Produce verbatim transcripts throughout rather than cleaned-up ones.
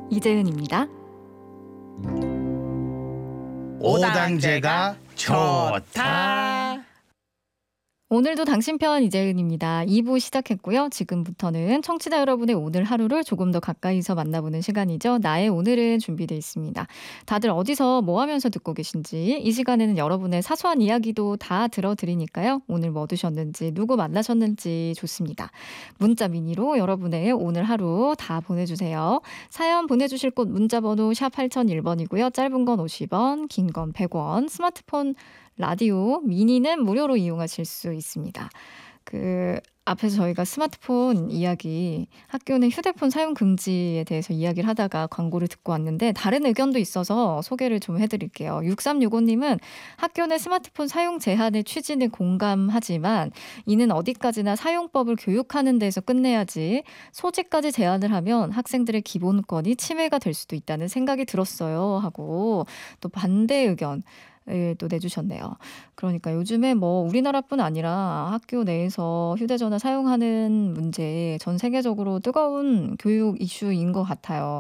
이재은입니다. 오당제가 좋다. 오늘도 당신 편 이재은입니다. 이 부 시작했고요. 지금부터는 청취자 여러분의 오늘 하루를 조금 더 가까이서 만나보는 시간이죠. 나의 오늘은 준비되어 있습니다. 다들 어디서 뭐 하면서 듣고 계신지, 이 시간에는 여러분의 사소한 이야기도 다 들어드리니까요. 오늘 뭐 드셨는지, 누구 만나셨는지 좋습니다. 문자 미니로 여러분의 오늘 하루 다 보내주세요. 사연 보내주실 곳 문자번호 샵 팔공공일 번이고요. 짧은 건 오십 원, 긴 건 백 원, 스마트폰 라디오 미니는 무료로 이용하실 수 있습니다. 그 앞에서 저희가 스마트폰 이야기, 학교 내 휴대폰 사용 금지에 대해서 이야기를 하다가 광고를 듣고 왔는데 다른 의견도 있어서 소개를 좀 해드릴게요. 육삼육오 님은 학교 내 스마트폰 사용 제한의 취지는 공감하지만 이는 어디까지나 사용법을 교육하는 데서 끝내야지 소지까지 제한을 하면 학생들의 기본권이 침해가 될 수도 있다는 생각이 들었어요 하고 또 반대 의견 예, 또 내주셨네요. 그러니까 요즘에 뭐 우리나라뿐 아니라 학교 내에서 휴대전화 사용하는 문제 전 세계적으로 뜨거운 교육 이슈인 것 같아요.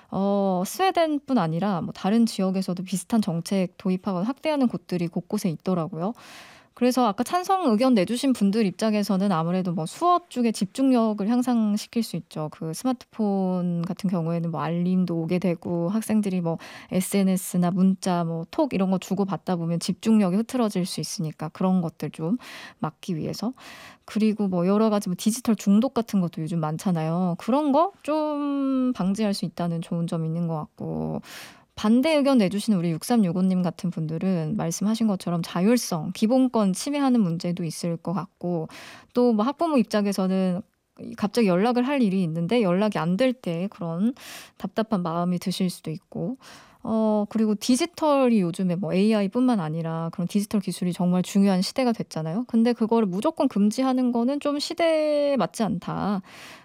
어, 스웨덴뿐 아니라 뭐 다른 지역에서도 비슷한 정책 도입하거나 확대하는 곳들이 곳곳에 있더라고요. 그래서 아까 찬성 의견 내주신 분들 입장에서는 아무래도 뭐 수업 중에 집중력을 향상시킬 수 있죠. 그 스마트폰 같은 경우에는 뭐 알림도 오게 되고 학생들이 뭐 에스엔에스나 문자, 뭐 톡 이런 거 주고 받다 보면 집중력이 흐트러질 수 있으니까 그런 것들 좀 막기 위해서. 그리고 뭐 여러 가지 뭐 디지털 중독 같은 것도 요즘 많잖아요. 그런 거 좀 방지할 수 있다는 좋은 점이 있는 것 같고. 반대 의견 내주시는 우리 육삼육오 님 같은 분들은 말씀하신 것처럼 자율성, 기본권 침해하는 문제도 있을 것 같고 또 뭐 학부모 입장에서는 갑자기 연락을 할 일이 있는데 연락이 안 될 때 그런 답답한 마음이 드실 수도 있고 어 그리고 디지털이 요즘에 뭐 에이아이뿐만 아니라 그런 디지털 기술이 정말 중요한 시대가 됐잖아요. 근데 그거를 무조건 금지하는 거는 좀 시대에 맞지 않다.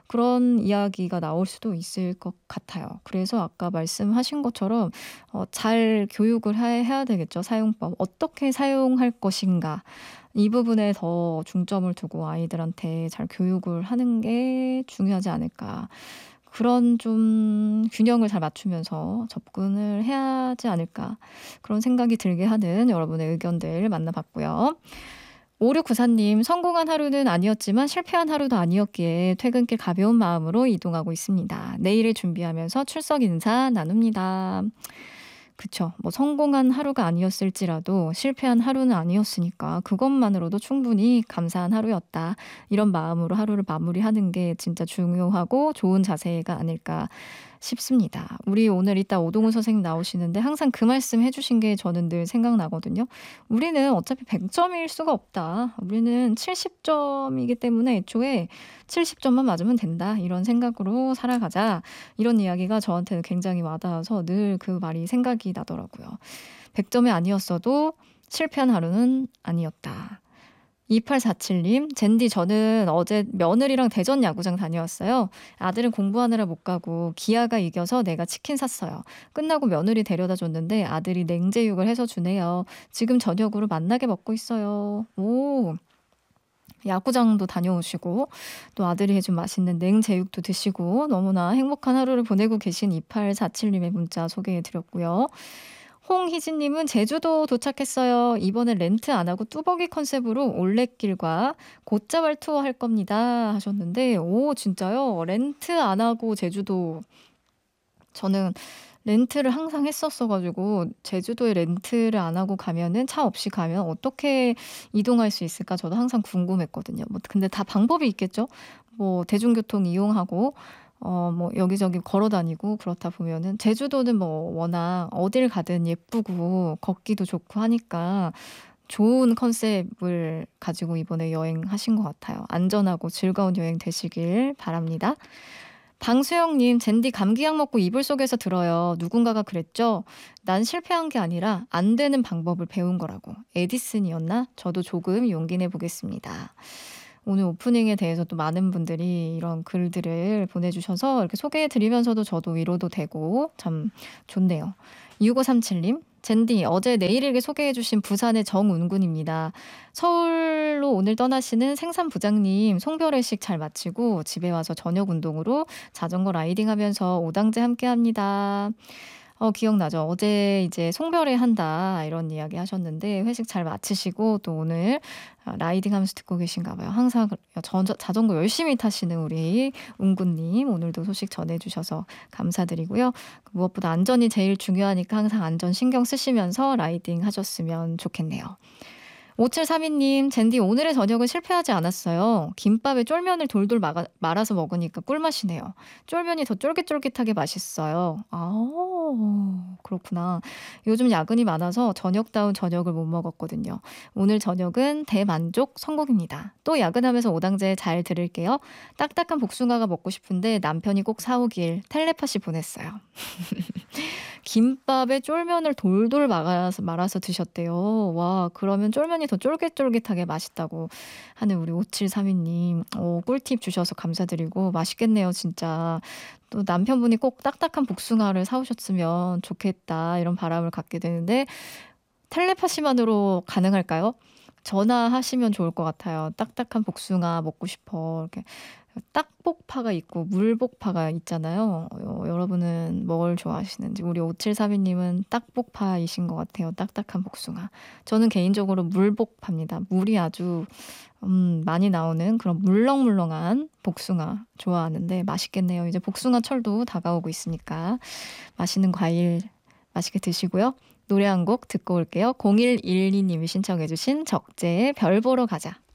그런 이야기가 나올 수도 있을 것 같아요. 그래서 아까 말씀하신 것처럼 어, 잘 교육을 해, 해야 되겠죠. 사용법. 어떻게 사용할 것인가. 이 부분에 더 중점을 두고 아이들한테 잘 교육을 하는 게 중요하지 않을까. 그런 좀 균형을 잘 맞추면서 접근을 해야 하지 않을까. 그런 생각이 들게 하는 여러분의 의견들 만나봤고요. 오육구사 님, 성공한 하루는 아니었지만 실패한 하루도 아니었기에 퇴근길 가벼운 마음으로 이동하고 있습니다. 내일을 준비하면서 출석 인사 나눕니다. 그쵸. 뭐 성공한 하루가 아니었을지라도 실패한 하루는 아니었으니까 그것만으로도 충분히 감사한 하루였다. 이런 마음으로 하루를 마무리하는 게 진짜 중요하고 좋은 자세가 아닐까 싶습니다. 우리 오늘 이따 오동훈 선생님 나오시는데 항상 그 말씀 해주신 게 저는 늘 생각나거든요. 우리는 어차피 백 점일 수가 없다. 우리는 칠십 점이기 때문에 애초에 칠십 점만 맞으면 된다. 이런 생각으로 살아가자. 이런 이야기가 저한테는 굉장히 와닿아서 늘 그 말이 생각이 나더라고요. 백 점이 아니었어도 실패한 하루는 아니었다. 이팔사칠 님, 젠디 저는 어제 며느리랑 대전 야구장 다녀왔어요. 아들은 공부하느라 못 가고 기아가 이겨서 내가 치킨 샀어요. 끝나고 며느리 데려다 줬는데 아들이 냉제육을 해서 주네요. 지금 저녁으로 만나게 먹고 있어요. 오, 야구장도 다녀오시고 또 아들이 해준 맛있는 냉제육도 드시고 너무나 행복한 하루를 보내고 계신 이팔사칠 님의 문자 소개해드렸고요. 홍희진님은 제주도 도착했어요. 이번에 렌트 안 하고 뚜벅이 컨셉으로 올레길과 곶자왈 투어 할 겁니다 하셨는데 오 진짜요? 렌트 안 하고 제주도 저는 렌트를 항상 했었어가지고 제주도에 렌트를 안 하고 가면은 차 없이 가면 어떻게 이동할 수 있을까 저도 항상 궁금했거든요. 뭐 근데 다 방법이 있겠죠. 뭐 대중교통 이용하고 어, 뭐, 여기저기 걸어 다니고 그렇다 보면은, 제주도는 뭐, 워낙 어딜 가든 예쁘고, 걷기도 좋고 하니까, 좋은 컨셉을 가지고 이번에 여행하신 것 같아요. 안전하고 즐거운 여행 되시길 바랍니다. 방수영님, 젠디 감기약 먹고 이불 속에서 들어요. 누군가가 그랬죠? 난 실패한 게 아니라 안 되는 방법을 배운 거라고. 에디슨이었나? 저도 조금 용기 내보겠습니다. 오늘 오프닝에 대해서 또 많은 분들이 이런 글들을 보내주셔서 이렇게 소개해드리면서도 저도 위로도 되고 참 좋네요. 육오삼칠 님, 젠디, 어제 내일일기 소개해주신 부산의 정운군입니다. 서울로 오늘 떠나시는 생산 부장님 송별회식 잘 마치고 집에 와서 저녁 운동으로 자전거 라이딩하면서 오당제 함께합니다. 어, 기억나죠? 어제 이제 송별회 한다 이런 이야기 하셨는데 회식 잘 마치시고 또 오늘 아, 라이딩 하면서 듣고 계신가 봐요. 항상 저, 자전거 열심히 타시는 우리 운구님 오늘도 소식 전해주셔서 감사드리고요. 무엇보다 안전이 제일 중요하니까 항상 안전 신경 쓰시면서 라이딩 하셨으면 좋겠네요. 오칠삼이 님, 젠디 오늘의 저녁은 실패하지 않았어요. 김밥에 쫄면을 돌돌 말아, 말아서 먹으니까 꿀맛이네요. 쫄면이 더 쫄깃쫄깃하게 맛있어요. 아, 그렇구나. 요즘 야근이 많아서 저녁다운 저녁을 못 먹었거든요. 오늘 저녁은 대만족 성공입니다. 또 야근하면서 오당제 잘 들을게요. 딱딱한 복숭아가 먹고 싶은데 남편이 꼭 사오길 텔레파시 보냈어요. 김밥에 쫄면을 돌돌 말아서, 말아서 드셨대요. 와, 그러면 쫄면이 더 쫄깃쫄깃하게 맛있다고 하는 우리 오칠삼이 님. 오, 꿀팁 주셔서 감사드리고 맛있겠네요, 진짜. 또 남편분이 꼭 딱딱한 복숭아를 사오셨으면 좋겠다 이런 바람을 갖게 되는데 텔레파시만으로 가능할까요? 전화하시면 좋을 것 같아요. 딱딱한 복숭아 먹고 싶어. 이렇게 딱복파가 있고 물복파가 있잖아요. 어, 여러분은 뭘 좋아하시는지. 우리 오칠삼이 님은 딱복파이신 것 같아요. 딱딱한 복숭아. 저는 개인적으로 물복파입니다. 물이 아주 음, 많이 나오는 그런 물렁물렁한 복숭아 좋아하는데 맛있겠네요. 이제 복숭아 철도 다가오고 있으니까 맛있는 과일 맛있게 드시고요. 노래 한 곡 듣고 올게요. 공일일이 님이 신청해 주신 적재의 별 보러 가자.